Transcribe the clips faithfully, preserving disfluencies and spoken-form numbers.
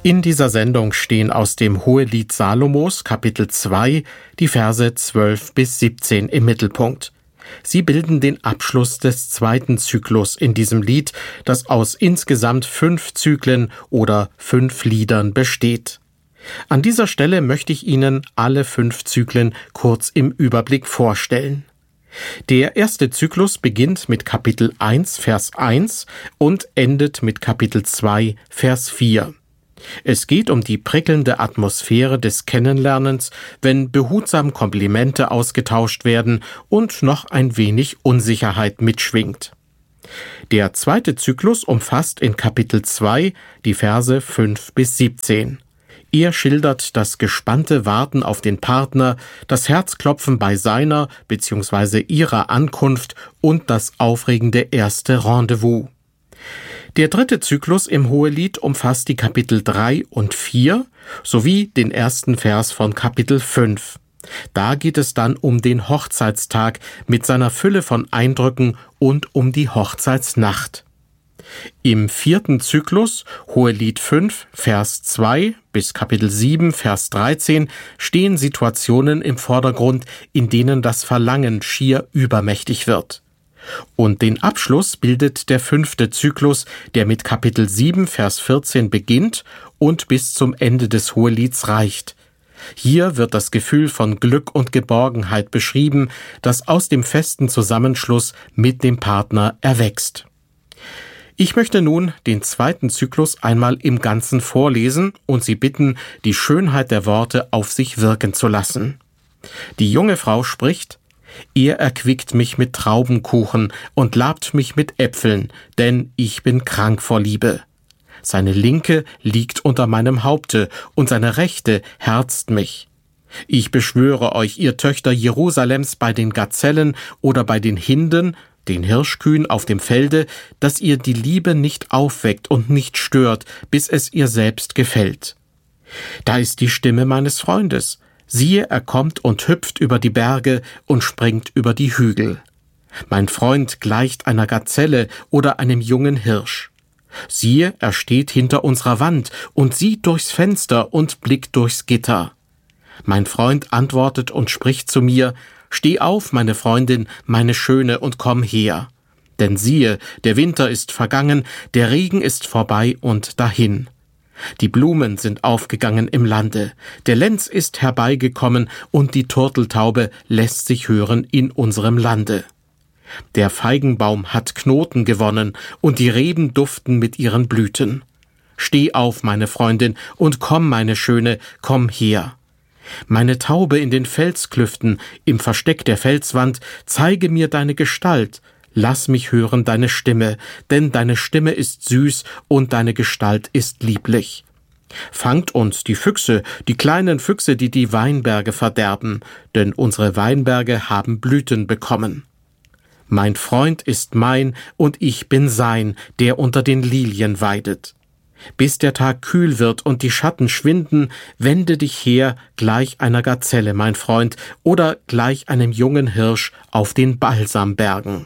In dieser Sendung stehen aus dem Hohelied Salomos, Kapitel zwei, die Verse zwölf bis siebzehn im Mittelpunkt. Sie bilden den Abschluss des zweiten Zyklus in diesem Lied, das aus insgesamt fünf Zyklen oder fünf Liedern besteht. An dieser Stelle möchte ich Ihnen alle fünf Zyklen kurz im Überblick vorstellen. Der erste Zyklus beginnt mit Kapitel eins, Vers eins und endet mit Kapitel zwei, Vers vier. Es geht um die prickelnde Atmosphäre des Kennenlernens, wenn behutsam Komplimente ausgetauscht werden und noch ein wenig Unsicherheit mitschwingt. Der zweite Zyklus umfasst in Kapitel zwei die Verse fünf bis siebzehn. Er schildert das gespannte Warten auf den Partner, das Herzklopfen bei seiner bzw. ihrer Ankunft und das aufregende erste Rendezvous. Der dritte Zyklus im Hohelied umfasst die Kapitel drei und vier sowie den ersten Vers von Kapitel fünf. Da geht es dann um den Hochzeitstag mit seiner Fülle von Eindrücken und um die Hochzeitsnacht. Im vierten Zyklus, Hohelied fünf, Vers zwei bis Kapitel sieben, Vers dreizehn, stehen Situationen im Vordergrund, in denen das Verlangen schier übermächtig wird. Und den Abschluss bildet der fünfte Zyklus, der mit Kapitel sieben, Vers vierzehn beginnt und bis zum Ende des Hohelieds reicht. Hier wird das Gefühl von Glück und Geborgenheit beschrieben, das aus dem festen Zusammenschluss mit dem Partner erwächst. Ich möchte nun den zweiten Zyklus einmal im Ganzen vorlesen und Sie bitten, die Schönheit der Worte auf sich wirken zu lassen. Die junge Frau spricht: Er erquickt mich mit Traubenkuchen und labt mich mit Äpfeln, denn ich bin krank vor Liebe. Seine Linke liegt unter meinem Haupte und seine Rechte herzt mich. Ich beschwöre euch, ihr Töchter Jerusalems, bei den Gazellen oder bei den Hinden, den Hirschkühen auf dem Felde, dass ihr die Liebe nicht aufweckt und nicht stört, bis es ihr selbst gefällt. Da ist die Stimme meines Freundes. Siehe, er kommt und hüpft über die Berge und springt über die Hügel. Mein Freund gleicht einer Gazelle oder einem jungen Hirsch. Siehe, er steht hinter unserer Wand und sieht durchs Fenster und blickt durchs Gitter. Mein Freund antwortet und spricht zu mir: Steh auf, meine Freundin, meine Schöne, und komm her. Denn siehe, der Winter ist vergangen, der Regen ist vorbei und dahin. Die Blumen sind aufgegangen im Lande, der Lenz ist herbeigekommen und die Turteltaube lässt sich hören in unserem Lande. Der Feigenbaum hat Knoten gewonnen und die Reben duften mit ihren Blüten. Steh auf, meine Freundin, und komm, meine Schöne, komm her. Meine Taube in den Felsklüften, im Versteck der Felswand, zeige mir deine Gestalt, lass mich hören deine Stimme, denn deine Stimme ist süß und deine Gestalt ist lieblich. Fangt uns die Füchse, die kleinen Füchse, die die Weinberge verderben, denn unsere Weinberge haben Blüten bekommen. Mein Freund ist mein und ich bin sein, der unter den Lilien weidet. Bis der Tag kühl wird und die Schatten schwinden, wende dich her gleich einer Gazelle, mein Freund, oder gleich einem jungen Hirsch auf den Balsambergen.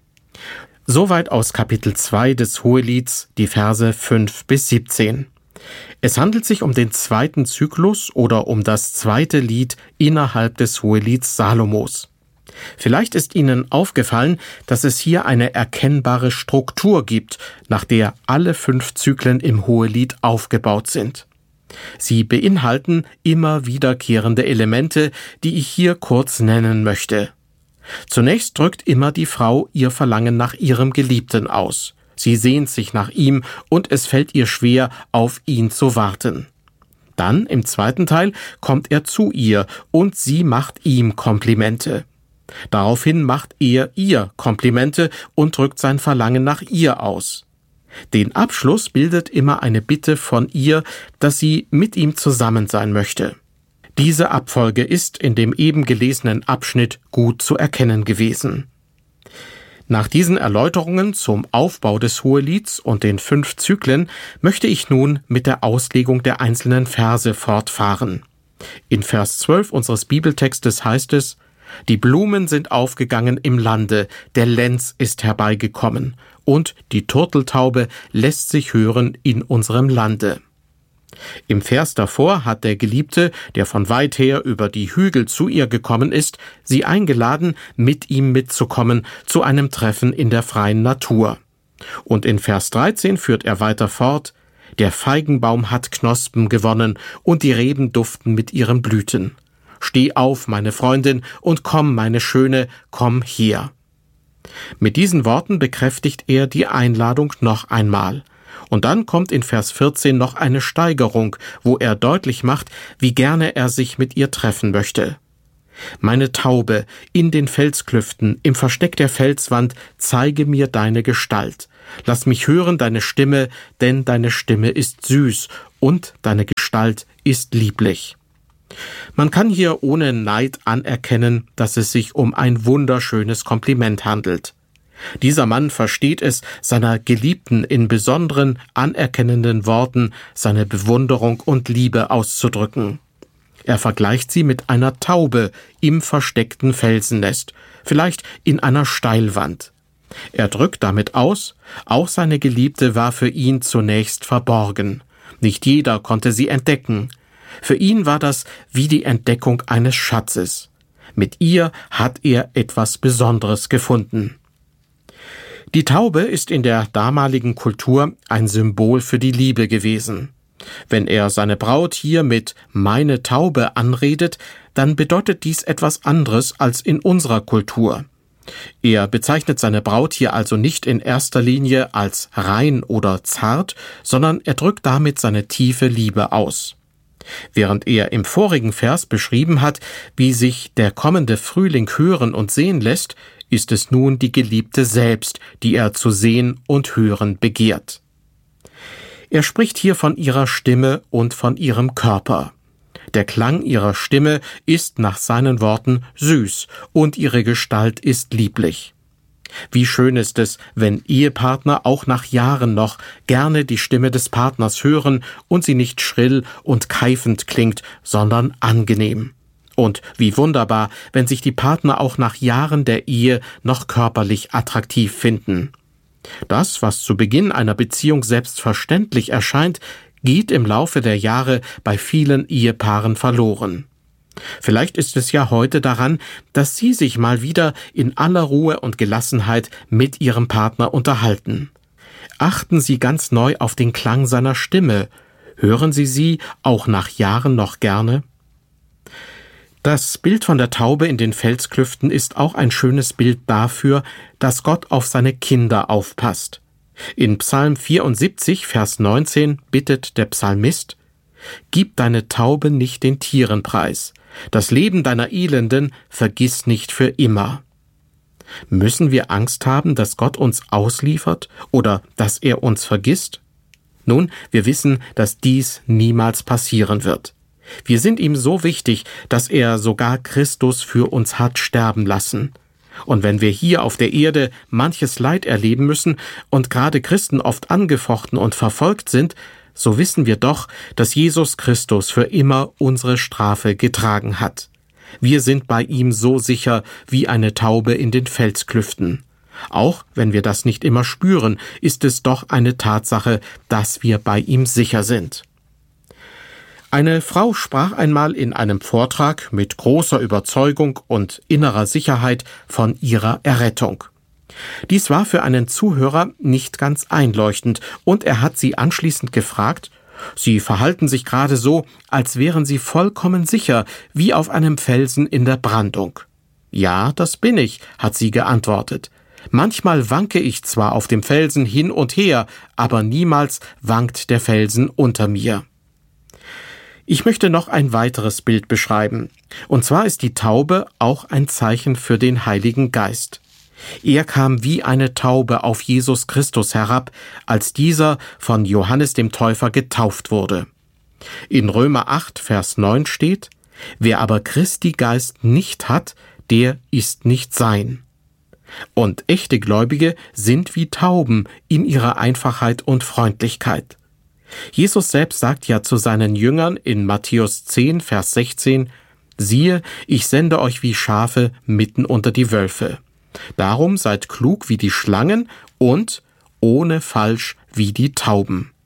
Soweit aus Kapitel zwei des Hohelieds, die Verse fünf bis siebzehn. Es handelt sich um den zweiten Zyklus oder um das zweite Lied innerhalb des Hohelieds Salomos. Vielleicht ist Ihnen aufgefallen, dass es hier eine erkennbare Struktur gibt, nach der alle fünf Zyklen im Hohelied aufgebaut sind. Sie beinhalten immer wiederkehrende Elemente, die ich hier kurz nennen möchte. Zunächst drückt immer die Frau ihr Verlangen nach ihrem Geliebten aus. Sie sehnt sich nach ihm und es fällt ihr schwer, auf ihn zu warten. Dann, im zweiten Teil, kommt er zu ihr und sie macht ihm Komplimente. Daraufhin macht er ihr Komplimente und drückt sein Verlangen nach ihr aus. Den Abschluss bildet immer eine Bitte von ihr, dass sie mit ihm zusammen sein möchte. Diese Abfolge ist in dem eben gelesenen Abschnitt gut zu erkennen gewesen. Nach diesen Erläuterungen zum Aufbau des Hohelieds und den fünf Zyklen möchte ich nun mit der Auslegung der einzelnen Verse fortfahren. In Vers zwölf unseres Bibeltextes heißt es: Die Blumen sind aufgegangen im Lande, der Lenz ist herbeigekommen, und die Turteltaube lässt sich hören in unserem Lande. Im Vers davor hat der Geliebte, der von weit her über die Hügel zu ihr gekommen ist, sie eingeladen, mit ihm mitzukommen zu einem Treffen in der freien Natur. Und in Vers dreizehn führt er weiter fort: Der Feigenbaum hat Knospen gewonnen und die Reben duften mit ihren Blüten. Steh auf, meine Freundin, und komm, meine Schöne, komm her. Mit diesen Worten bekräftigt er die Einladung noch einmal. Und dann kommt in Vers vierzehn noch eine Steigerung, wo er deutlich macht, wie gerne er sich mit ihr treffen möchte. Meine Taube, in den Felsklüften, im Versteck der Felswand, zeige mir deine Gestalt. Lass mich hören deine Stimme, denn deine Stimme ist süß und deine Gestalt ist lieblich. Man kann hier ohne Neid anerkennen, dass es sich um ein wunderschönes Kompliment handelt. Dieser Mann versteht es, seiner Geliebten in besonderen, anerkennenden Worten seine Bewunderung und Liebe auszudrücken. Er vergleicht sie mit einer Taube im versteckten Felsennest, vielleicht in einer Steilwand. Er drückt damit aus, auch seine Geliebte war für ihn zunächst verborgen. Nicht jeder konnte sie entdecken. Für ihn war das wie die Entdeckung eines Schatzes. Mit ihr hat er etwas Besonderes gefunden. Die Taube ist in der damaligen Kultur ein Symbol für die Liebe gewesen. Wenn er seine Braut hier mit »meine Taube« anredet, dann bedeutet dies etwas anderes als in unserer Kultur. Er bezeichnet seine Braut hier also nicht in erster Linie als rein oder zart, sondern er drückt damit seine tiefe Liebe aus. Während er im vorigen Vers beschrieben hat, wie sich der kommende Frühling hören und sehen lässt, ist es nun die Geliebte selbst, die er zu sehen und hören begehrt. Er spricht hier von ihrer Stimme und von ihrem Körper. Der Klang ihrer Stimme ist nach seinen Worten süß und ihre Gestalt ist lieblich. Wie schön ist es, wenn Ehepartner auch nach Jahren noch gerne die Stimme des Partners hören und sie nicht schrill und keifend klingt, sondern angenehm. Und wie wunderbar, wenn sich die Partner auch nach Jahren der Ehe noch körperlich attraktiv finden. Das, was zu Beginn einer Beziehung selbstverständlich erscheint, geht im Laufe der Jahre bei vielen Ehepaaren verloren. Vielleicht ist es ja heute daran, dass Sie sich mal wieder in aller Ruhe und Gelassenheit mit Ihrem Partner unterhalten. Achten Sie ganz neu auf den Klang seiner Stimme. Hören Sie sie auch nach Jahren noch gerne? Das Bild von der Taube in den Felsklüften ist auch ein schönes Bild dafür, dass Gott auf seine Kinder aufpasst. In Psalm vierundsiebzig, Vers neunzehn bittet der Psalmist: Gib deine Taube nicht den Tieren preis, das Leben deiner Elenden vergiss nicht für immer. Müssen wir Angst haben, dass Gott uns ausliefert oder dass er uns vergisst? Nun, wir wissen, dass dies niemals passieren wird. Wir sind ihm so wichtig, dass er sogar Christus für uns hat sterben lassen. Und wenn wir hier auf der Erde manches Leid erleben müssen und gerade Christen oft angefochten und verfolgt sind, so wissen wir doch, dass Jesus Christus für immer unsere Strafe getragen hat. Wir sind bei ihm so sicher wie eine Taube in den Felsklüften. Auch wenn wir das nicht immer spüren, ist es doch eine Tatsache, dass wir bei ihm sicher sind. Eine Frau sprach einmal in einem Vortrag mit großer Überzeugung und innerer Sicherheit von ihrer Errettung. Dies war für einen Zuhörer nicht ganz einleuchtend, und er hat sie anschließend gefragt: Sie verhalten sich gerade so, als wären Sie vollkommen sicher, wie auf einem Felsen in der Brandung. Ja, das bin ich, hat sie geantwortet. Manchmal wanke ich zwar auf dem Felsen hin und her, aber niemals wankt der Felsen unter mir. Ich möchte noch ein weiteres Bild beschreiben. Und zwar ist die Taube auch ein Zeichen für den Heiligen Geist. Er kam wie eine Taube auf Jesus Christus herab, als dieser von Johannes dem Täufer getauft wurde. In Römer acht, Vers neun steht: Wer aber Christi Geist nicht hat, der ist nicht sein. Und echte Gläubige sind wie Tauben in ihrer Einfachheit und Freundlichkeit. Jesus selbst sagt ja zu seinen Jüngern in Matthäus zehn, Vers sechzehn: Siehe, ich sende euch wie Schafe mitten unter die Wölfe. Darum seid klug wie die Schlangen und ohne Falsch wie die Tauben.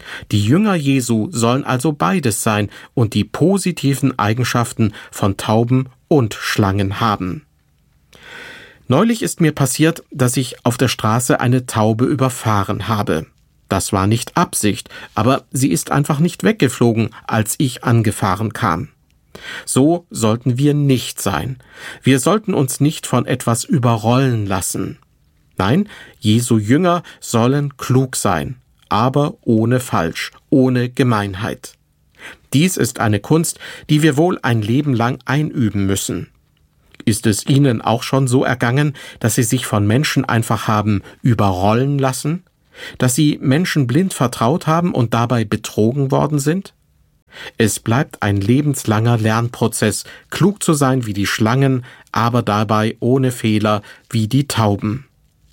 Die Jünger Jesu sollen also beides sein und die positiven Eigenschaften von Tauben und Schlangen haben. Neulich ist mir passiert, dass ich auf der Straße eine Taube überfahren habe. Das war nicht Absicht, aber sie ist einfach nicht weggeflogen, als ich angefahren kam. So sollten wir nicht sein. Wir sollten uns nicht von etwas überrollen lassen. Nein, Jesu Jünger sollen klug sein, aber ohne Falsch, ohne Gemeinheit. Dies ist eine Kunst, die wir wohl ein Leben lang einüben müssen. Ist es Ihnen auch schon so ergangen, dass Sie sich von Menschen einfach haben überrollen lassen? Dass Sie Menschen blind vertraut haben und dabei betrogen worden sind? Es bleibt ein lebenslanger Lernprozess, klug zu sein wie die Schlangen, aber dabei ohne Fehler wie die Tauben.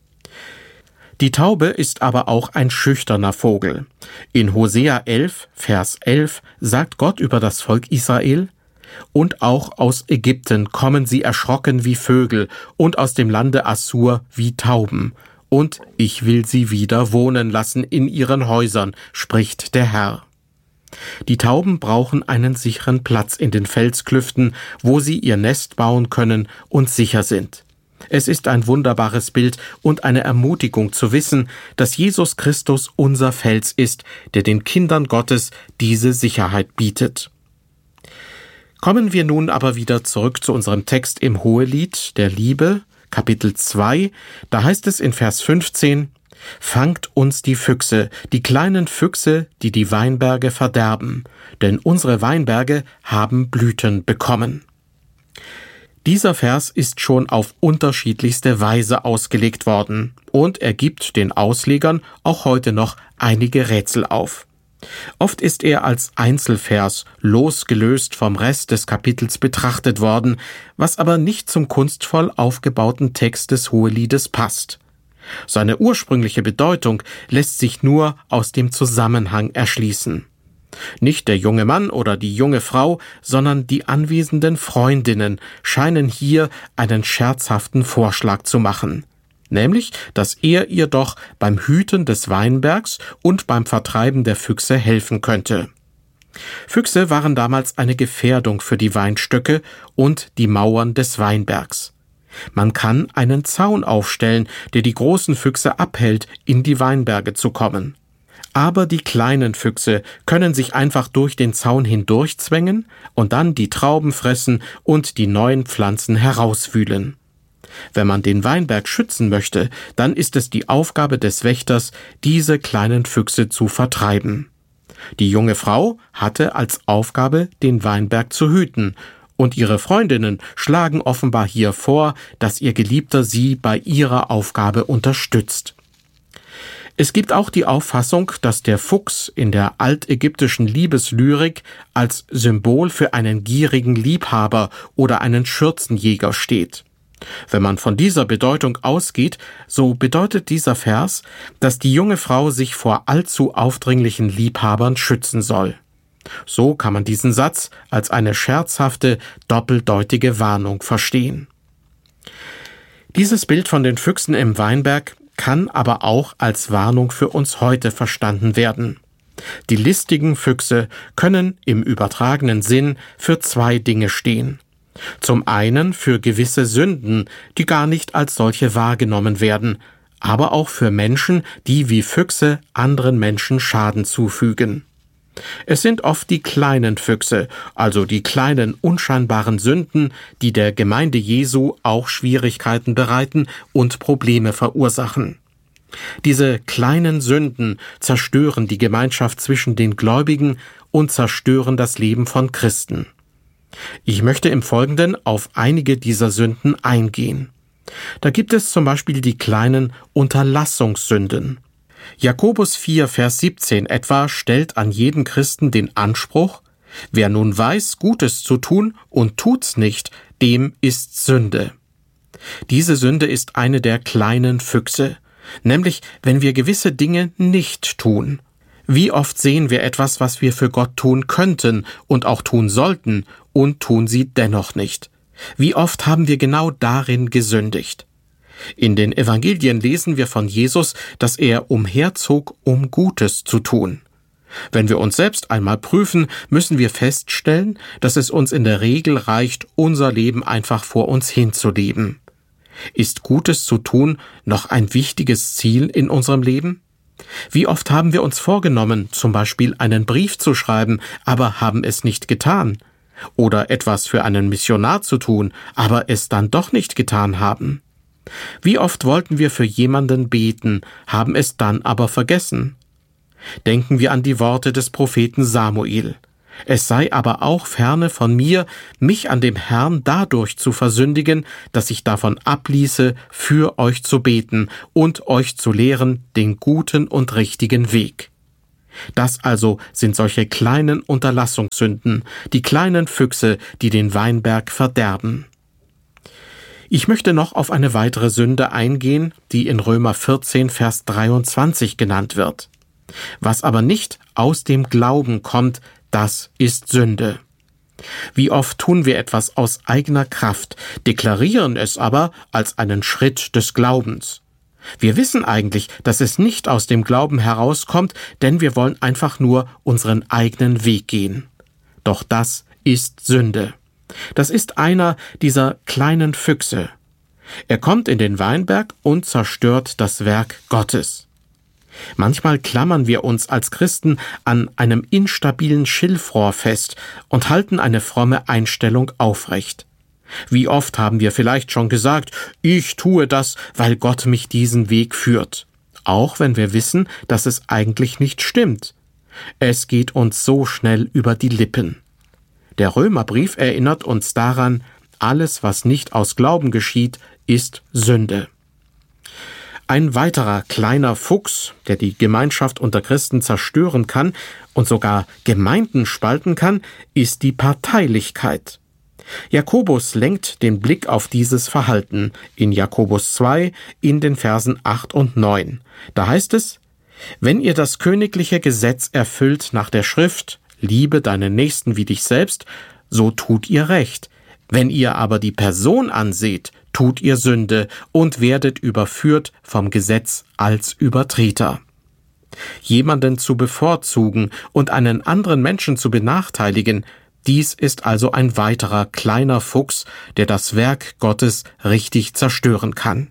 Die Taube ist aber auch ein schüchterner Vogel. In Hosea elf, Vers elf sagt Gott über das Volk Israel: Und auch aus Ägypten kommen sie erschrocken wie Vögel und aus dem Lande Assur wie Tauben. Und ich will sie wieder wohnen lassen in ihren Häusern, spricht der Herr. Die Tauben brauchen einen sicheren Platz in den Felsklüften, wo sie ihr Nest bauen können und sicher sind. Es ist ein wunderbares Bild und eine Ermutigung zu wissen, dass Jesus Christus unser Fels ist, der den Kindern Gottes diese Sicherheit bietet. Kommen wir nun aber wieder zurück zu unserem Text im Hohelied der Liebe, Kapitel zwei. Da heißt es in Vers fünfzehn: Fangt uns die Füchse, die kleinen Füchse, die die Weinberge verderben, denn unsere Weinberge haben Blüten bekommen. Dieser Vers ist schon auf unterschiedlichste Weise ausgelegt worden und er gibt den Auslegern auch heute noch einige Rätsel auf. Oft ist er als Einzelvers losgelöst vom Rest des Kapitels betrachtet worden, was aber nicht zum kunstvoll aufgebauten Text des Hoheliedes passt. Seine ursprüngliche Bedeutung lässt sich nur aus dem Zusammenhang erschließen. Nicht der junge Mann oder die junge Frau, sondern die anwesenden Freundinnen scheinen hier einen scherzhaften Vorschlag zu machen. Nämlich, dass er ihr doch beim Hüten des Weinbergs und beim Vertreiben der Füchse helfen könnte. Füchse waren damals eine Gefährdung für die Weinstöcke und die Mauern des Weinbergs. Man kann einen Zaun aufstellen, der die großen Füchse abhält, in die Weinberge zu kommen. Aber die kleinen Füchse können sich einfach durch den Zaun hindurchzwängen und dann die Trauben fressen und die neuen Pflanzen herauswühlen. Wenn man den Weinberg schützen möchte, dann ist es die Aufgabe des Wächters, diese kleinen Füchse zu vertreiben. Die junge Frau hatte als Aufgabe, den Weinberg zu hüten, und ihre Freundinnen schlagen offenbar hier vor, dass ihr Geliebter sie bei ihrer Aufgabe unterstützt. Es gibt auch die Auffassung, dass der Fuchs in der altägyptischen Liebeslyrik als Symbol für einen gierigen Liebhaber oder einen Schürzenjäger steht. Wenn man von dieser Bedeutung ausgeht, so bedeutet dieser Vers, dass die junge Frau sich vor allzu aufdringlichen Liebhabern schützen soll. So kann man diesen Satz als eine scherzhafte, doppeldeutige Warnung verstehen. Dieses Bild von den Füchsen im Weinberg kann aber auch als Warnung für uns heute verstanden werden. Die listigen Füchse können im übertragenen Sinn für zwei Dinge stehen. Zum einen für gewisse Sünden, die gar nicht als solche wahrgenommen werden, aber auch für Menschen, die wie Füchse anderen Menschen Schaden zufügen. Es sind oft die kleinen Füchse, also die kleinen unscheinbaren Sünden, die der Gemeinde Jesu auch Schwierigkeiten bereiten und Probleme verursachen. Diese kleinen Sünden zerstören die Gemeinschaft zwischen den Gläubigen und zerstören das Leben von Christen. Ich möchte im Folgenden auf einige dieser Sünden eingehen. Da gibt es zum Beispiel die kleinen Unterlassungssünden. Jakobus vier, Vers siebzehn etwa stellt an jeden Christen den Anspruch: Wer nun weiß, Gutes zu tun und tut's nicht, dem ist Sünde. Diese Sünde ist eine der kleinen Füchse, nämlich wenn wir gewisse Dinge nicht tun. Wie oft sehen wir etwas, was wir für Gott tun könnten und auch tun sollten, und tun sie dennoch nicht? Wie oft haben wir genau darin gesündigt? In den Evangelien lesen wir von Jesus, dass er umherzog, um Gutes zu tun. Wenn wir uns selbst einmal prüfen, müssen wir feststellen, dass es uns in der Regel reicht, unser Leben einfach vor uns hinzuleben. Ist Gutes zu tun noch ein wichtiges Ziel in unserem Leben? Wie oft haben wir uns vorgenommen, zum Beispiel einen Brief zu schreiben, aber haben es nicht getan? Oder etwas für einen Missionar zu tun, aber es dann doch nicht getan haben? Wie oft wollten wir für jemanden beten, haben es dann aber vergessen? Denken wir an die Worte des Propheten Samuel. Es sei aber auch ferne von mir, mich an dem Herrn dadurch zu versündigen, dass ich davon abließe, für euch zu beten und euch zu lehren den guten und richtigen Weg. Das also sind solche kleinen Unterlassungssünden, die kleinen Füchse, die den Weinberg verderben. Ich möchte noch auf eine weitere Sünde eingehen, die in Römer vierzehn, Vers dreiundzwanzig genannt wird. Was aber nicht aus dem Glauben kommt, das ist Sünde. Wie oft tun wir etwas aus eigener Kraft, deklarieren es aber als einen Schritt des Glaubens. Wir wissen eigentlich, dass es nicht aus dem Glauben herauskommt, denn wir wollen einfach nur unseren eigenen Weg gehen. Doch das ist Sünde. Das ist einer dieser kleinen Füchse. Er kommt in den Weinberg und zerstört das Werk Gottes. Manchmal klammern wir uns als Christen an einem instabilen Schilfrohr fest und halten eine fromme Einstellung aufrecht. Wie oft haben wir vielleicht schon gesagt, ich tue das, weil Gott mich diesen Weg führt, auch wenn wir wissen, dass es eigentlich nicht stimmt. Es geht uns so schnell über die Lippen. Der Römerbrief erinnert uns daran, alles, was nicht aus Glauben geschieht, ist Sünde. Ein weiterer kleiner Fuchs, der die Gemeinschaft unter Christen zerstören kann und sogar Gemeinden spalten kann, ist die Parteilichkeit. Jakobus lenkt den Blick auf dieses Verhalten in Jakobus zwei in den Versen acht und neun. Da heißt es: Wenn ihr das königliche Gesetz erfüllt nach der Schrift, liebe deinen Nächsten wie dich selbst, so tut ihr recht. Wenn ihr aber die Person anseht, tut ihr Sünde und werdet überführt vom Gesetz als Übertreter. Jemanden zu bevorzugen und einen anderen Menschen zu benachteiligen, dies ist also ein weiterer kleiner Fuchs, der das Werk Gottes richtig zerstören kann.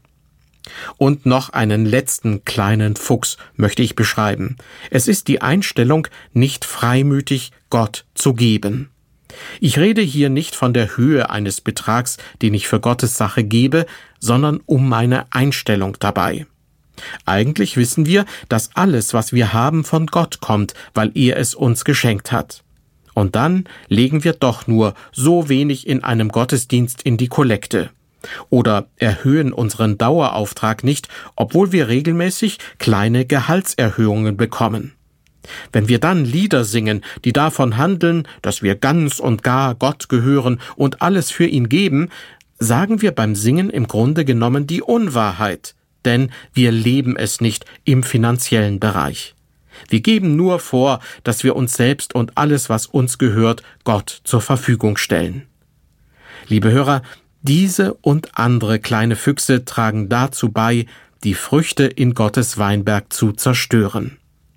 Und noch einen letzten kleinen Fuchs möchte ich beschreiben. Es ist die Einstellung, nicht freimütig Gott zu geben. Ich rede hier nicht von der Höhe eines Betrags, den ich für Gottes Sache gebe, sondern um meine Einstellung dabei. Eigentlich wissen wir, dass alles, was wir haben, von Gott kommt, weil er es uns geschenkt hat. Und dann legen wir doch nur so wenig in einem Gottesdienst in die Kollekte. Oder erhöhen unseren Dauerauftrag nicht, obwohl wir regelmäßig kleine Gehaltserhöhungen bekommen. Wenn wir dann Lieder singen, die davon handeln, dass wir ganz und gar Gott gehören und alles für ihn geben, sagen wir beim Singen im Grunde genommen die Unwahrheit, denn wir leben es nicht im finanziellen Bereich. Wir geben nur vor, dass wir uns selbst und alles, was uns gehört, Gott zur Verfügung stellen. Liebe Hörer, diese und andere kleine Füchse tragen dazu bei, die Früchte in Gottes Weinberg zu zerstören.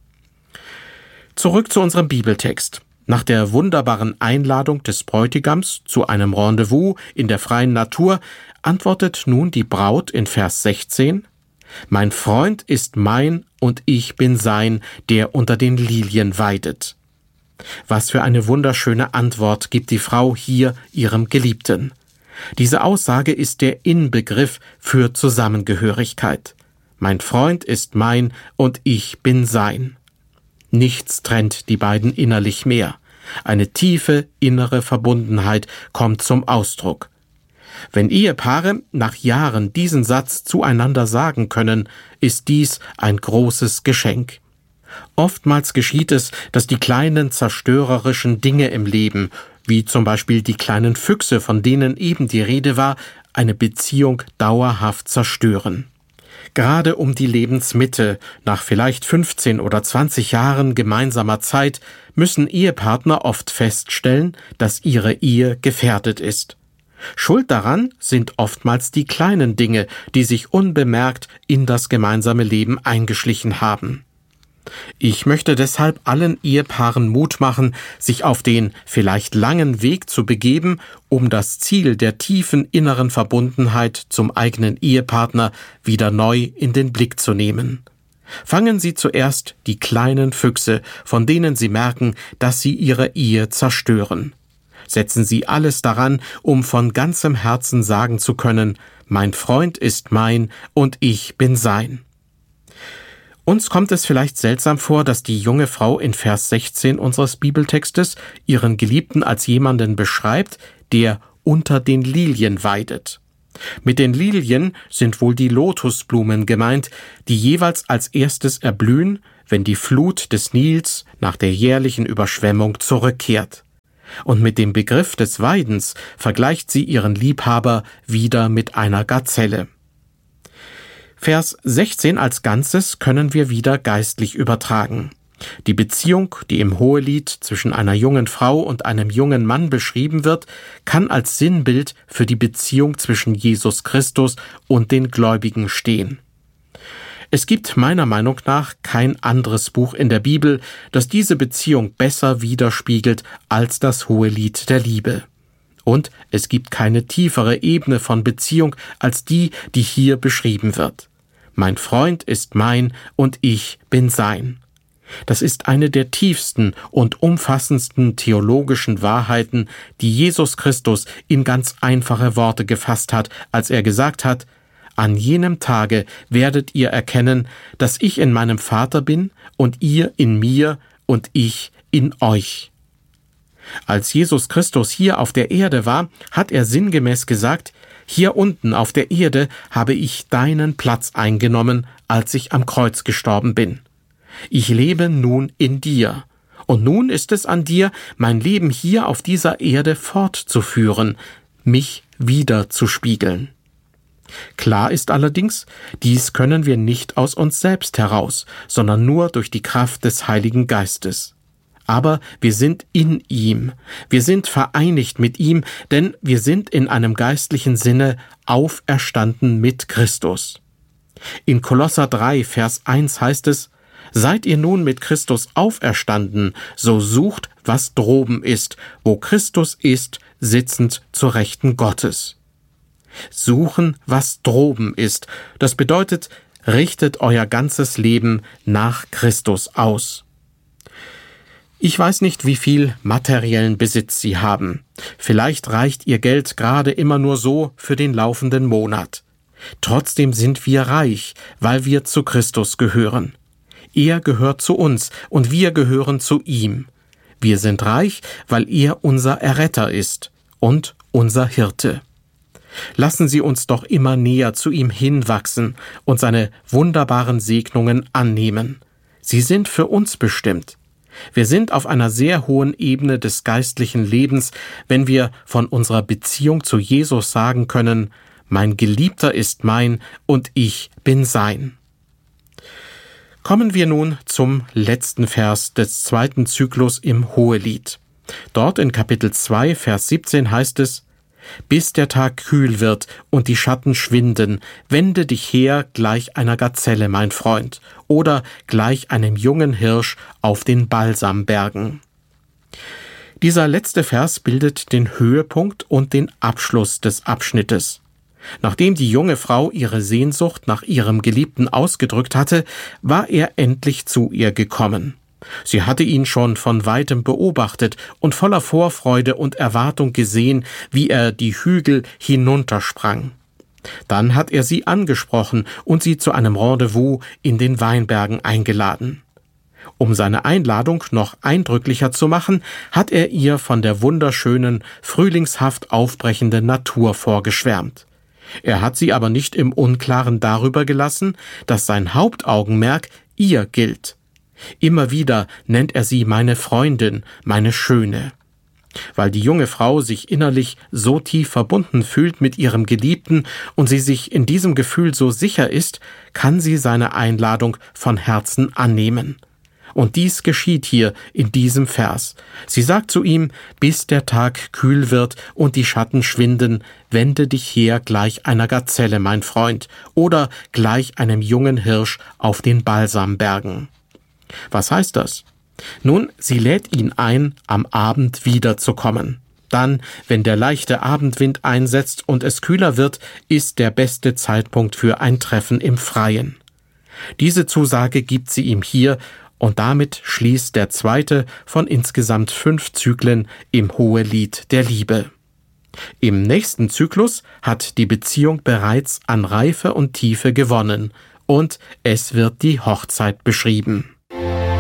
Zurück zu unserem Bibeltext. Nach der wunderbaren Einladung des Bräutigams zu einem Rendezvous in der freien Natur antwortet nun die Braut in Vers sechzehn: Mein Freund ist mein und ich bin sein, der unter den Lilien weidet. Was für eine wunderschöne Antwort gibt die Frau hier ihrem Geliebten. Diese Aussage ist der Inbegriff für Zusammengehörigkeit. Mein Freund ist mein und ich bin sein. Nichts trennt die beiden innerlich mehr. Eine tiefe innere Verbundenheit kommt zum Ausdruck. Wenn Ehepaare nach Jahren diesen Satz zueinander sagen können, ist dies ein großes Geschenk. Oftmals geschieht es, dass die kleinen zerstörerischen Dinge im Leben, wie zum Beispiel die kleinen Füchse, von denen eben die Rede war, eine Beziehung dauerhaft zerstören. Gerade um die Lebensmitte, nach vielleicht fünfzehn oder zwanzig Jahren gemeinsamer Zeit, müssen Ehepartner oft feststellen, dass ihre Ehe gefährdet ist. Schuld daran sind oftmals die kleinen Dinge, die sich unbemerkt in das gemeinsame Leben eingeschlichen haben. Ich möchte deshalb allen Ehepaaren Mut machen, sich auf den vielleicht langen Weg zu begeben, um das Ziel der tiefen inneren Verbundenheit zum eigenen Ehepartner wieder neu in den Blick zu nehmen. Fangen Sie zuerst die kleinen Füchse, von denen Sie merken, dass sie Ihre Ehe zerstören. Setzen Sie alles daran, um von ganzem Herzen sagen zu können, mein Freund ist mein und ich bin sein. Uns kommt es vielleicht seltsam vor, dass die junge Frau in Vers sechzehn unseres Bibeltextes ihren Geliebten als jemanden beschreibt, der unter den Lilien weidet. Mit den Lilien sind wohl die Lotusblumen gemeint, die jeweils als erstes erblühen, wenn die Flut des Nils nach der jährlichen Überschwemmung zurückkehrt. Und mit dem Begriff des Weidens vergleicht sie ihren Liebhaber wieder mit einer Gazelle. Vers sechzehn als Ganzes können wir wieder geistlich übertragen. Die Beziehung, die im Hohelied zwischen einer jungen Frau und einem jungen Mann beschrieben wird, kann als Sinnbild für die Beziehung zwischen Jesus Christus und den Gläubigen stehen. Es gibt meiner Meinung nach kein anderes Buch in der Bibel, das diese Beziehung besser widerspiegelt als das Hohelied der Liebe. Und es gibt keine tiefere Ebene von Beziehung als die, die hier beschrieben wird. Mein Freund ist mein und ich bin sein. Das ist eine der tiefsten und umfassendsten theologischen Wahrheiten, die Jesus Christus in ganz einfache Worte gefasst hat, als er gesagt hat, an jenem Tage werdet ihr erkennen, dass ich in meinem Vater bin und ihr in mir und ich in euch. Als Jesus Christus hier auf der Erde war, hat er sinngemäß gesagt, hier unten auf der Erde habe ich deinen Platz eingenommen, als ich am Kreuz gestorben bin. Ich lebe nun in dir. Und nun ist es an dir, mein Leben hier auf dieser Erde fortzuführen, mich wieder zu spiegeln. Klar ist allerdings, dies können wir nicht aus uns selbst heraus, sondern nur durch die Kraft des Heiligen Geistes. Aber wir sind in ihm, wir sind vereinigt mit ihm, denn wir sind in einem geistlichen Sinne auferstanden mit Christus. In Kolosser drei, Vers eins heißt es, seid ihr nun mit Christus auferstanden, so sucht, was droben ist, wo Christus ist, sitzend zur Rechten Gottes. Suchen, was droben ist, das bedeutet, richtet euer ganzes Leben nach Christus aus. Ich weiß nicht, wie viel materiellen Besitz Sie haben. Vielleicht reicht Ihr Geld gerade immer nur so für den laufenden Monat. Trotzdem sind wir reich, weil wir zu Christus gehören. Er gehört zu uns und wir gehören zu ihm. Wir sind reich, weil er unser Erretter ist und unser Hirte. Lassen Sie uns doch immer näher zu ihm hinwachsen und seine wunderbaren Segnungen annehmen. Sie sind für uns bestimmt. Wir sind auf einer sehr hohen Ebene des geistlichen Lebens, wenn wir von unserer Beziehung zu Jesus sagen können, mein Geliebter ist mein und ich bin sein. Kommen wir nun zum letzten Vers des zweiten Zyklus im Hohelied. Dort in Kapitel zwei, Vers siebzehn heißt es, bis der Tag kühl wird und die Schatten schwinden, wende dich her gleich einer Gazelle, mein Freund, oder gleich einem jungen Hirsch auf den Balsambergen. Dieser letzte Vers bildet den Höhepunkt und den Abschluss des Abschnittes. Nachdem die junge Frau ihre Sehnsucht nach ihrem Geliebten ausgedrückt hatte, war er endlich zu ihr gekommen. Sie hatte ihn schon von weitem beobachtet und voller Vorfreude und Erwartung gesehen, wie er die Hügel hinuntersprang. Dann hat er sie angesprochen und sie zu einem Rendezvous in den Weinbergen eingeladen. Um seine Einladung noch eindrücklicher zu machen, hat er ihr von der wunderschönen, frühlingshaft aufbrechenden Natur vorgeschwärmt. Er hat sie aber nicht im Unklaren darüber gelassen, dass sein Hauptaugenmerk ihr gilt. Immer wieder nennt er sie meine Freundin, meine Schöne. Weil die junge Frau sich innerlich so tief verbunden fühlt mit ihrem Geliebten und sie sich in diesem Gefühl so sicher ist, kann sie seine Einladung von Herzen annehmen. Und dies geschieht hier in diesem Vers. Sie sagt zu ihm, bis der Tag kühl wird und die Schatten schwinden, wende dich her gleich einer Gazelle, mein Freund, oder gleich einem jungen Hirsch auf den Balsambergen. Was heißt das? Nun, sie lädt ihn ein, am Abend wiederzukommen. Dann, wenn der leichte Abendwind einsetzt und es kühler wird, ist der beste Zeitpunkt für ein Treffen im Freien. Diese Zusage gibt sie ihm hier, und damit schließt der zweite von insgesamt fünf Zyklen im Hohelied der Liebe. Im nächsten Zyklus hat die Beziehung bereits an Reife und Tiefe gewonnen, und es wird die Hochzeit beschrieben.